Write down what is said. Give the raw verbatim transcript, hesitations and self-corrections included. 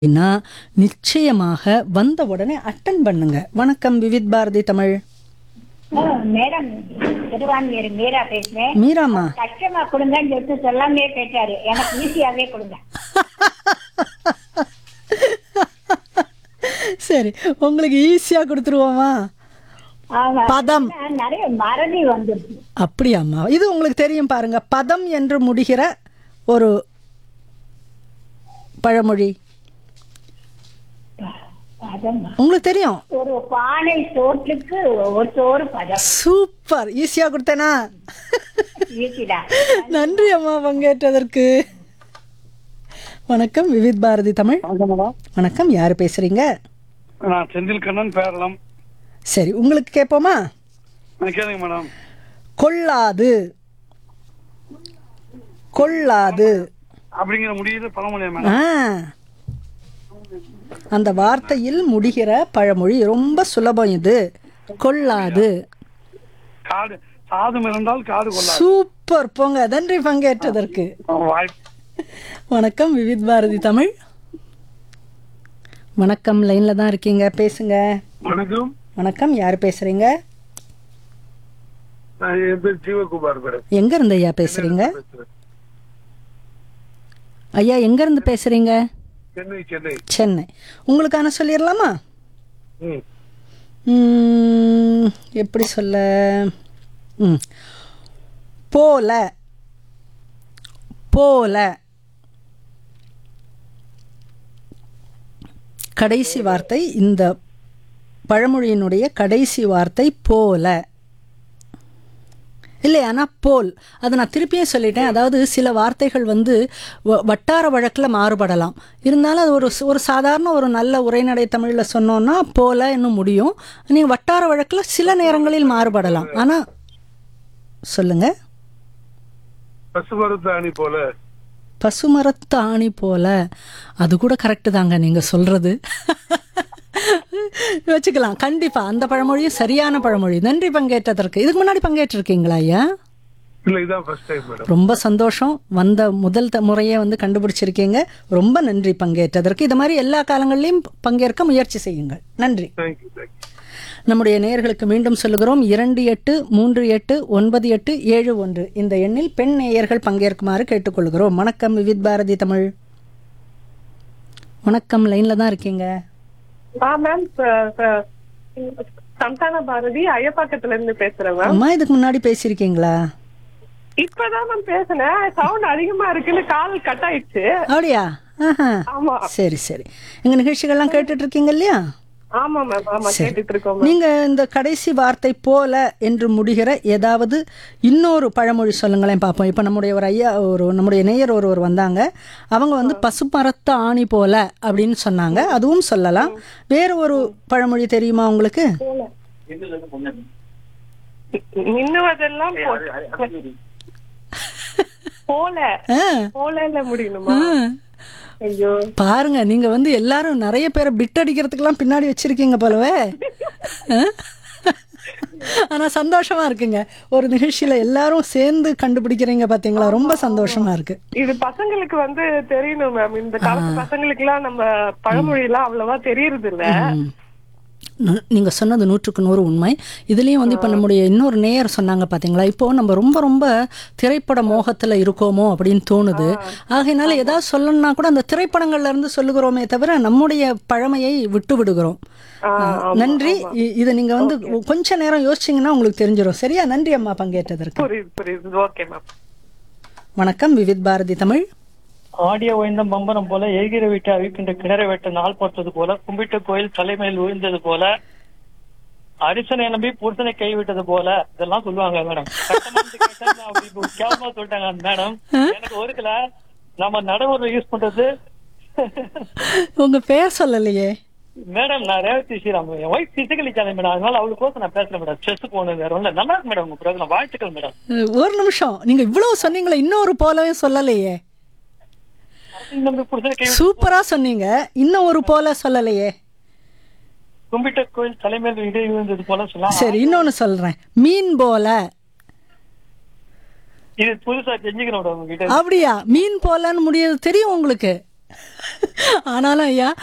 அப்படின்னா நிச்சயமாக வந்த உடனே அட்டன் பண்ணுங்க. வணக்கம் விவித் பாரதி தமிழ். மேடம், திருவான்மையூர் மீரா பேசுறேன். மீராமா, கஷ்டமா கொடுங்கன்னு சொல்லிட்டு சொல்லாமே கேட்டாரு. எனக்கு ஈஸியாவே கொடுங்க. சரி, உங்களுக்கு ஈஸியா கொடுத்துருவோமா? ஆமா, பதம். நிறைய மறதி வந்துருச்சு. அப்படியாம்மா, இது உங்களுக்கு தெரியும் பாருங்க. பதம் என்று முடிகிற ஒரு பழமொழி பதம். உங்களுக்கு தெரியும். ஒரு பானை சோற்றுக்கு ஒரு சோறு பதம். சூப்பர், ஈஸியா கொடுத்தேனா? ஈஸிடா. நன்றி அம்மா பங்கேற்றதற்கு. வணக்கம் விவித் பாரதி தமிழ். வணக்கம் மேடம். வணக்கம், யாரு பேசுறீங்க? நான் செந்தில் கண்ணன் பேரளம். சரி, உங்களுக்கு கேட்போமா? நான் கேளுங்க மேடம். கொள்ளாது கொள்ளாது அப்படிங்கிற முடியுது பழமொழியா ஆ, மேடம்? அந்த வார்த்தையில் முடிகிற பழமொழி ரொம்ப சுலபம். இது கொள்ளாது. காடு சாதம் இருந்தால் காடு கொள்ளாது. சூப்பர், போங்க. நன்றி பங்கேற்றதற்கு. வாய்ப்பு. வணக்கம் விவித் பாரதி தமிழ். வணக்கம், லைன்ல தான் இருக்கீங்க, பேசுங்க. வணக்கம். வணக்கம், யாரு பேசுறீங்க? நான் என் பேர் ஜீவகுமார் மேடம். எங்க இருந்து ஐயா பேசுறீங்க? ஐயா எங்க இருந்து பேசுறீங்க? சென்னை சென்னை. சென்னை. உங்களுக்கான சொல்லிடலாமா? ம். ம், எப்படி சொல்ல? ம், போல போல கடைசி வார்த்தை. இந்த பழமொழியினுடைய கடைசி வார்த்தை போல இல்லை, ஆனால் போல். அதை நான் திருப்பியும் சொல்லிட்டேன். அதாவது சில வார்த்தைகள் வந்து வ- வட்டார வழக்கில் மாறுபடலாம். இருந்தாலும் அது ஒரு ச- ஒரு சாதாரண ஒரு நல்ல உரைநடை தமிழில் சொன்னோன்னா போல இன்னும் முடியும். நீங்கள் வட்டார வழக்கில் சில நேரங்களில் மாறுபடலாம். ஆனால் சொல்லுங்க. பசுமரத்து அணி போல. பசுமரத்து ஆணி போல, அது கூட கரெக்டு தாங்க நீங்கள் சொல்கிறது. வச்சுக்கலாம், கண்டிப்பாக அந்த பழமொழியும் சரியான பழமொழி. நன்றி பங்கேற்றதற்கு. இதுக்கு முன்னாடி பங்கேற்றிருக்கீங்களா ஐயா? இல்ல, இதான் ஃபர்ஸ்ட் டைம் மேடம். ரொம்ப சந்தோஷம். வந்த முதல் த- முறையே வந்து கண்டுபிடிச்சிருக்கீங்க. ரொம்ப நன்றி பங்கேற்றதற்கு. இது மாதிரி எல்லா காலங்களிலும் பங்கேற்க முயற்சி செய்யுங்கள். நன்றி. Thank you thank you. நம்முடைய நேயர்களுக்கு மீண்டும் சொல்லுகிறோம், இரண்டு எட்டு மூன்று எட்டு ஒன்பது எட்டு ஏழு ஒன்று இந்த எண்ணில் பெண் நேயர்கள் பங்கேற்குமாறு கேட்டுக்கொள்கிறோம். வணக்கம் விவித் பாரதி தமிழ். வணக்கம், லைன்ல தான் இருக்கீங்க. ஆ மேம், சந்தான பாரதி அயப்பாக்கத்துல இருந்து பேசுறேன் மேம். அம்மா, இதுக்கு முன்னாடி பேசியிருக்கீங்களா? இப்பதான் மேம் பேசுனேன். சவுண்ட் அதிகமா இருக்குன்னு கால் கட் ஆயிடுச்சு. அப்படியா? ஆஹா. ஆமா சரி சரி. எங்க நிகழ்ச்சிகள்லாம் கேட்டுட்டு இருக்கீங்க இல்லையா? ஆமா மேம், ஆமா சரி. கேட்டுட்டு இருக்கோம் மேம். நீங்க இந்த கடைசி வார்த்தை போல என்று முடிகிற ஏதாவது இன்னொரு பழமொழி சொல்லுங்களேன் பார்ப்போம். இப்போ நம்முடைய ஒரு ஐயா, ஒரு நம்முடைய நேயர் ஒருவர் வந்தாங்க. அவங்க வந்து பசுமரத்த ஆணி போல அப்படின்னு சொன்னாங்க. அதுவும் சொல்லலாம். வேற ஒரு பழமொழி தெரியுமா உங்களுக்கு? மின்னுவதெல்லாம் போல ஆ, போல முடியணுமா? ஆ. ஐயோ, பாருங்க, நீங்க வந்து எல்லாரும் நிறைய பேரை பிட் அடிக்கிறதுக்கெல்லாம் பின்னாடி வச்சிருக்கீங்க போலவே. ஆ? ஆனா சந்தோஷமா இருக்குங்க. ஒரு நிகழ்ச்சியில எல்லாரும் சேர்ந்து கண்டுபிடிக்கிறீங்க பாத்தீங்களா? ரொம்ப சந்தோஷமா இருக்கு. இது பசங்களுக்கு வந்து தெரியணும் மேம். இந்த காலத்து பசங்களுக்கு எல்லாம் நம்ம பழமொழி எல்லாம் அவ்வளவா தெரியறது இல்ல. ம். நு- நீங்க சொன்னது நூற்றுக்கு நூறு உண்மை. இதுலயும் வந்து இப்ப நம்முடைய இன்னொரு நேயர் சொன்னாங்க பாத்தீங்களா, இப்போ நம்ம ரொம்ப ரொம்ப திரைப்பட மோகத்துல இருக்கோமோ அப்படின்னு தோணுது. ஆகையினால ஏதாவது சொல்லணும்னா கூட அந்த திரைப்படங்கள்ல இருந்து சொல்லுகிறோமே தவிர நம்முடைய பழமையை விட்டு விடுகிறோம். ஆ, ஆமா, நன்றி. இ- இதை நீங்க வந்து கொஞ்ச நேரம் யோசிச்சீங்கன்னா உங்களுக்கு தெரிஞ்சிடும். சரியா? நன்றி அம்மா பங்கேற்றதற்கு. புரியுது புரியுது. Okay ma'am. வணக்கம் விவித் பாரதி தமிழ். ஆடிய ஓய்ந்த பம்பரம் போல எகிற விட்டு அவிக்கின்ற கிணற வெட்ட நாள் போட்டது போல கும்பிட்ட கோயில் தலைமையில் விழுந்தது போல அரிசனை நம்பி புருஷனை கைவிட்டது போல இதெல்லாம் சொல்லுவாங்க மேடம். சட்டமன்றத்து கேட்டா நான் அப்படி இப்போ கேவலமா சொல்லிட்டாங்க மேடம். எனக்கு ஒரு சில நம்ம நடைமுறை யூஸ் பண்றது. உங்க பேர் சொல்லலையே மேடம், நான் ரேவதி ஸ்ரீராம். என் ஒய்ஃப் பிசிக்கலி சேலஞ்ச் மேடம். அதனால அவளுக்கு நான் பேசுறேன் மேடம். ஸ்ட்ரெஸ் போகணும் வேற ஒண்ணு. நல்லா இருக்கு மேடம் உங்க ப்ரோக்ராம். வாழ்த்துக்கள் மேடம். அஹ், ஒரு நிமிஷம். நீங்க இவ்வளவு சொன்னீங்களே, இன்னொரு போலவே சொல்லலையே. அரிசனை நம்பி புருஷனை கை சூப்பரா சொன்னீங்க. இன்னும் ஒரு போல சொல்லலையே. கும்பிட்ட கோயில் தலைமையில் இடை விழுந்தது போல சொல்லலாம். சரி, இன்னொன்னு சொல்றேன். மீன் போல. இது புதுசா தெரிஞ்சுக்கணும் மேடம் உங்ககிட்ட. அப்படியா? மீன் போலன்னு முடியாது தெரியும் உங்களுக்கு? ஆனாலும் ஐயா